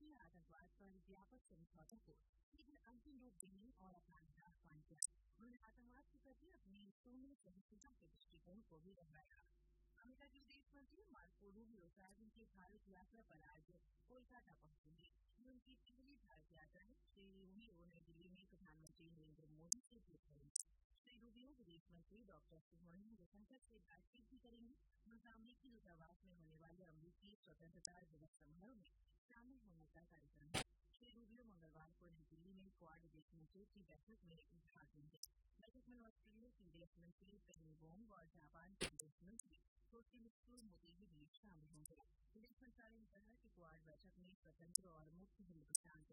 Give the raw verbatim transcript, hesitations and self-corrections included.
अंतर्राष्ट्रीय आतंकवाद पर व्यापक समझौतों को सीधे अंतिम रूप देने और अपना आह्वान किया। उन्होंने आतंकवाद के प्रति अपनी शून्य सहिष्णुता के दृष्टिकोण को भी दोहराया। अमेरिका के विदेश मंत्री मार्को रूबियो सार्क की भारत यात्रा पर आज कोलकाता पहुंचेंगे। ये उनकी पहली भारत यात्रा है। श्री रूबियो नई दिल्ली में प्रधानमंत्री नरेंद्र मोदी से भेंट करेंगे। श्री रूबियो विदेश मंत्री डॉक्टर सुब्रमण्यम जयशंकर से बातचीत भी करेंगे। उनका अमरीकी दूतावास में होने वाले अमरीकी स्वतंत्रता दिवस समारोह में शामिल होने का कार्यक्रम है। श्री रूबियो मंगलवार को नई दिल्ली में क्वाड देश मंत्रियों की बैठक में भाग लेंगे। बैठक में ऑस्ट्रेलिया की विदेश मंत्री पेनी वोंग और जापान के विदेश मंत्री तोशिमित्सु मोटेगी भी शामिल होंगे। विदेश मंत्रालय ने कहा कि क्वाड बैठक में स्वतंत्र और मुक्त हिंद प्रशांत